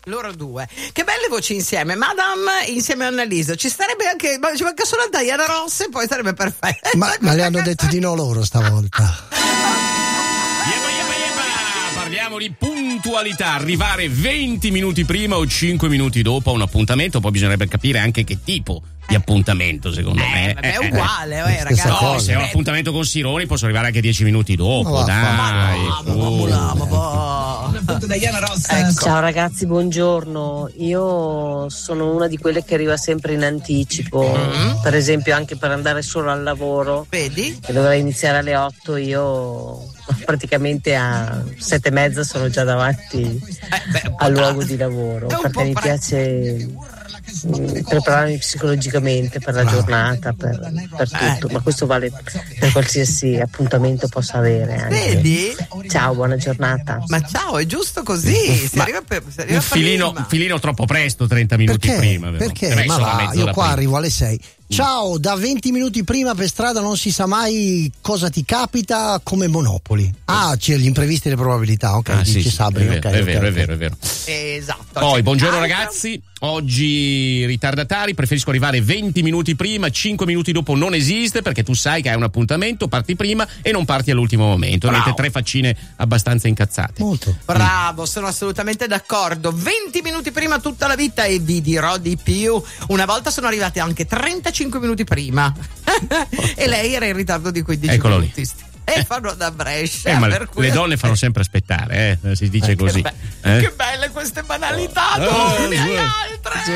Loro due, che belle voci insieme. Madame insieme a Annalisa, ci starebbe anche, ma ci manca solo Diana Ross e poi sarebbe perfetto. Ma le hanno detto di no loro stavolta. Parliamo di puntualità, arrivare 20 minuti prima o 5 minuti dopo a un appuntamento, poi bisognerebbe capire anche che tipo di appuntamento, secondo me. È uguale, ragazzi. No, se è un appuntamento con Sironi posso arrivare anche 10 minuti dopo, dai. Ecco. Ciao ragazzi, buongiorno. Io sono una di quelle che arriva sempre in anticipo, per esempio anche per andare solo al lavoro. Vedi? Che dovrei iniziare alle 8, io praticamente a 7:30 sono già davanti al luogo di lavoro, perché mi piace prepararmi psicologicamente per la giornata, per tutto, ma questo vale per qualsiasi appuntamento possa avere anche. Vedi? Ciao, buona giornata. Ma ciao, è giusto così, si arriva un filino troppo presto, 30 minuti prima. Perché? Ma va, io qua arrivo alle 6. Ciao, da 20 minuti prima per strada non si sa mai cosa ti capita, come Monopoli. C'è gli imprevisti e le probabilità, ok, dice Sabri. È vero. Esatto. Poi, buongiorno ragazzi, oggi ritardatari, preferisco arrivare 20 minuti prima, 5 minuti dopo non esiste, perché tu sai che hai un appuntamento, parti prima e non parti all'ultimo momento. Avete 3 faccine abbastanza incazzate. Molto. Bravo, sono assolutamente d'accordo. 20 minuti prima tutta la vita, e vi dirò di più. Una volta sono arrivate anche 35 minuti prima e lei era in ritardo di 15 minuti. Lì. E fanno da Brescia. Ma per cui le donne fanno sempre aspettare, si dice così. Che belle queste banalità, ne hai altre.